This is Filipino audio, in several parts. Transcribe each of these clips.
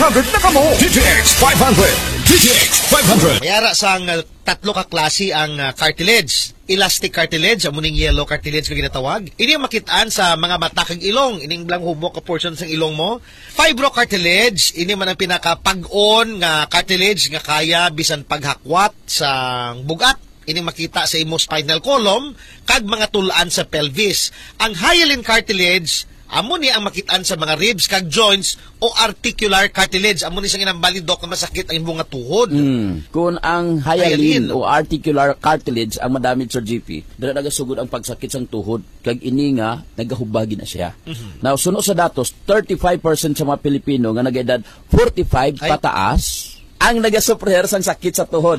500 na kamo. DTX 500. DTX 500. Mayara sang tatlo ka klase ang cartilage. Elastic cartilage, amuning yellow cartilage ka ginatawag. Ini ang makitaan sa mga mata kag ilong. Ining blang humok ka portion sa ilong mo. Fibrocartilage, ini man ang pinaka-pag-on nga cartilage nga kaya bisan paghakwat sa bugat. Ini makita sa imo spinal column kag mga tulaan sa pelvis. Ang hyaline cartilage, amo ni ang makitaan sa mga ribs kag joints o articular cartilage. Amo ni sa ginambalidok na masakit ang imong nga tuhod. Kung ang hyaline o articular cartilage ang madamage sa GP, dala nagasugod ang pagsakit sang tuhod kag ini nga nagahubagi na siya. Now sunod sa datos, 35% sa mga Pilipino nga nag-edad 45 pataas ang nagasuprer sang sakit sa tuhod.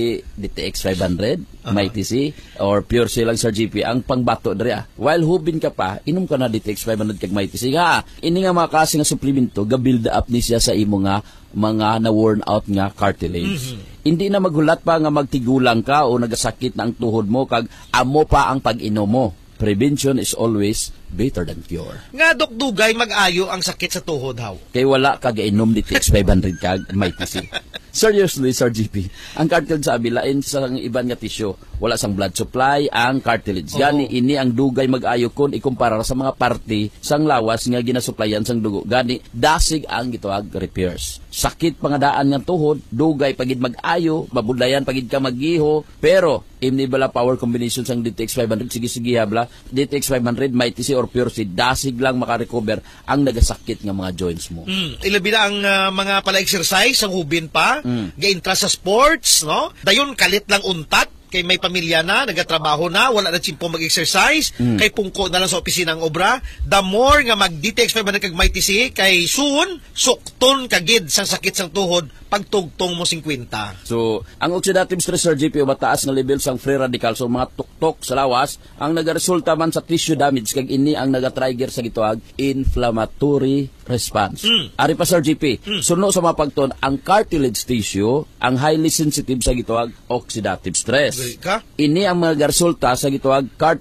DTX 500, Mighty C, or Pure C lang sa GP ang pangbato diri. While hubin ka pa, inom ka na DTX 500 kag Mighty C. Ini nga mga klase nga suplemento, ga-build up ni siya sa imo nga mga na-worn out nga cartilage. Hindi na maghulat pa nga magtigulang ka o nagasakit na ang tuhod mo kag amo pa ang pag-inom mo. Prevention is always better than cure. Nga dugay mag-ayo ang sakit sa tuhod haw. Kay wala ka gainom DTX 500 kag Mighty C. Seriously, Sir GP, ang cartilage sa abilain sa iban nga tissue, wala sang blood supply ang cartilage. Gani ini ang dugay mag-ayo kon ikumpara sa mga parte sang lawas nga ginasuplayan sang dugo. Gani dasig ang gitawag repairs. Sakit pangadaan nga tuhod, dugay pagid mag-ayo, mabudlayan pagid ka magiho, pero imni bala power combination sang DTX 500, sige habla, DTX 500 Mighty C or Pure C, dasig lang makarecover ang nagasakit nga mga joints mo. Ilabi na ang mga pala-exercise, ang hubin pa, gaintra sa sports, no? Dayon kalit lang untat, kay may pamilya na, nagatrabaho na, wala na tsimpo mag-exercise, kay pungko na lang sa opisina ng obra. The more nga mag-DTX 500 kag Mighty C, kay soon, sukton kagid sang sakit sang tuhod, pagtugtong mo 50. So, ang oxidative stress, Sir GP, o mataas na level sang free radicals o mga tuktok sa lawas, ang nagaresulta man sa tissue damage, kag ini ang nagatrigger sa gituag inflammatory response. Ari pa, Sir GP, suno sa mga pagton, ang cartilage tissue, ang highly sensitive sa gituag oxidative stress. Ini ang mga resulta sa gituag